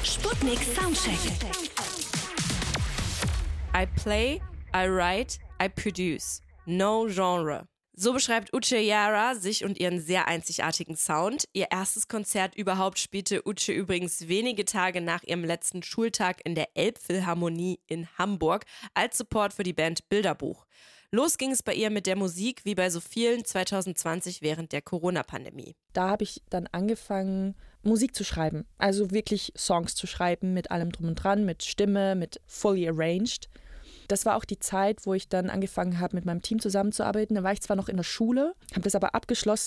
Sputnik Soundcheck. I play, I write, I produce. No genre. So beschreibt Uche Yara sich und ihren sehr einzigartigen Sound. Ihr erstes Konzert überhaupt spielte Uche übrigens wenige Tage nach ihrem letzten Schultag in der Elbphilharmonie in Hamburg als Support für die Band Bilderbuch. Los ging es bei ihr mit der Musik, wie bei so vielen 2020 während der Corona-Pandemie. Da habe ich dann angefangen, Musik zu schreiben. Also wirklich Songs zu schreiben mit allem drum und dran, mit Stimme, mit fully arranged. Das war auch die Zeit, wo ich dann angefangen habe, mit meinem Team zusammenzuarbeiten. Da war ich zwar noch in der Schule, habe das aber abgeschlossen